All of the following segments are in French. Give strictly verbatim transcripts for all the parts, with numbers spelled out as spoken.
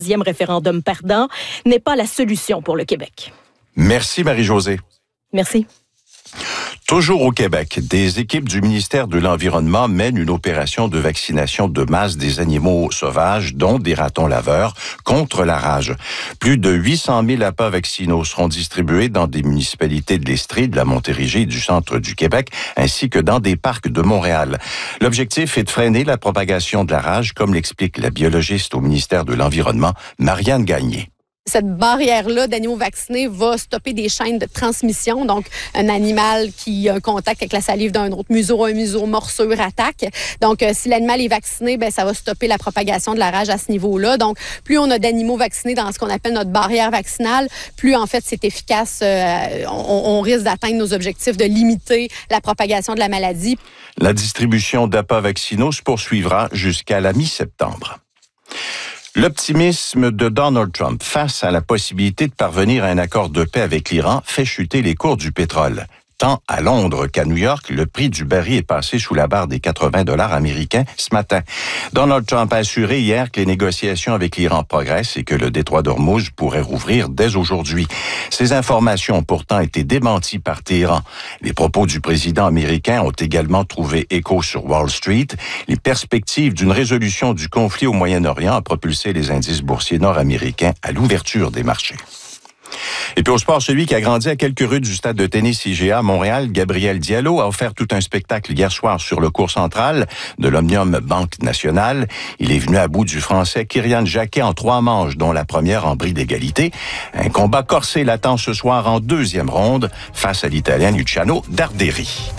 troisième référendum perdant n'est pas la solution pour le Québec. Merci Marie-Josée. Merci. Toujours au Québec, des équipes du ministère de l'Environnement mènent une opération de vaccination de masse des animaux sauvages, dont des ratons laveurs, contre la rage. Plus de huit cent mille appâts vaccinaux seront distribués dans des municipalités de l'Estrie, de la Montérégie et du centre du Québec, ainsi que dans des parcs de Montréal. L'objectif est de freiner la propagation de la rage, comme l'explique la biologiste au ministère de l'Environnement, Marianne Gagné. Cette barrière-là d'animaux vaccinés va stopper des chaînes de transmission. Donc, un animal qui a un contact avec la salive d'un autre, museau à museau, morsure, attaque. Donc, euh, si l'animal est vacciné, ben ça va stopper la propagation de la rage à ce niveau-là. Donc, plus on a d'animaux vaccinés dans ce qu'on appelle notre barrière vaccinale, plus, en fait, c'est efficace. Euh, on, on risque d'atteindre nos objectifs de limiter la propagation de la maladie. La distribution d'appâts vaccinaux se poursuivra jusqu'à la mi-septembre. L'optimisme de Donald Trump face à la possibilité de parvenir à un accord de paix avec l'Iran fait chuter les cours du pétrole. Tant à Londres qu'à New York, le prix du baril est passé sous la barre des quatre-vingts dollars américains ce matin. Donald Trump a assuré hier que les négociations avec l'Iran progressent et que le détroit d'Ormuz pourrait rouvrir dès aujourd'hui. Ces informations ont pourtant été démenties par Téhéran. Les propos du président américain ont également trouvé écho sur Wall Street. Les perspectives d'une résolution du conflit au Moyen-Orient ont propulsé les indices boursiers nord-américains à l'ouverture des marchés. Et puis au sport, celui qui a grandi à quelques rues du stade de tennis I G A à Montréal, Gabriel Diallo, a offert tout un spectacle hier soir sur le court central de l'Omnium Banque Nationale. Il est venu à bout du Français Kyrian Jacquet en trois manches, dont la première en bris d'égalité. Un combat corsé l'attend ce soir en deuxième ronde face à l'Italien Luciano Darderi.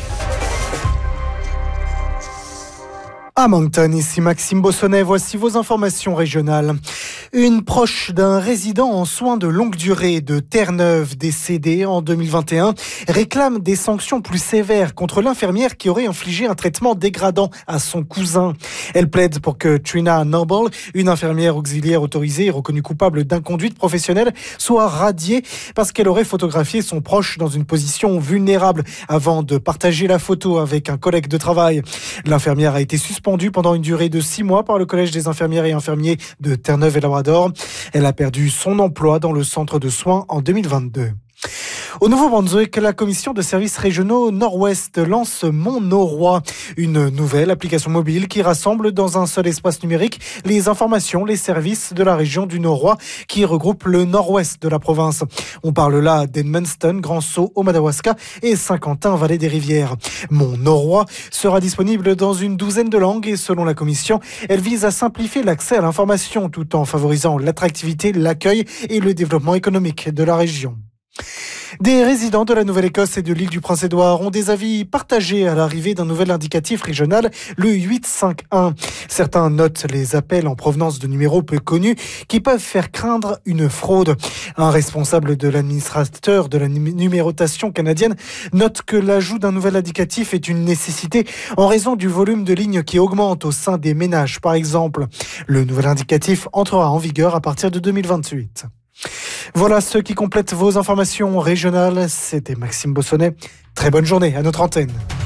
À Moncton, ici Maxime Bossonnet, voici vos informations régionales. Une proche d'un résident en soins de longue durée de Terre-Neuve, décédé en deux mille vingt et un, réclame des sanctions plus sévères contre l'infirmière qui aurait infligé un traitement dégradant à son cousin. Elle plaide pour que Trina Noble, une infirmière auxiliaire autorisée et reconnue coupable d'inconduite professionnelle, soit radiée parce qu'elle aurait photographié son proche dans une position vulnérable avant de partager la photo avec un collègue de travail. L'infirmière a été suspendue pendant une durée de six mois par le Collège des infirmières et infirmiers de Terre-Neuve et Labrador. Elle a perdu son emploi dans le centre de soins en deux mille vingt-deux. Au Nouveau-Brunswick, la commission de services régionaux Nord-Ouest lance Mon Norois, une nouvelle application mobile qui rassemble dans un seul espace numérique les informations, les services de la région du Norois qui regroupe le nord-ouest de la province. On parle là d'Edmundston, Grand-Sault au Madawaska et Saint-Quentin, Vallée des Rivières. Mon Norois sera disponible dans une douzaine de langues et selon la commission, elle vise à simplifier l'accès à l'information tout en favorisant l'attractivité, l'accueil et le développement économique de la région. Des résidents de la Nouvelle-Écosse et de l'île du Prince-Édouard ont des avis partagés à l'arrivée d'un nouvel indicatif régional, le huit cinq un. Certains notent les appels en provenance de numéros peu connus qui peuvent faire craindre une fraude. Un responsable de l'administrateur de la numérotation canadienne note que l'ajout d'un nouvel indicatif est une nécessité en raison du volume de lignes qui augmente au sein des ménages, par exemple. Le nouvel indicatif entrera en vigueur à partir de deux mille vingt-huit. Voilà ce qui complète vos informations régionales. C'était Maxime Bossonnet. Très bonne journée à notre antenne.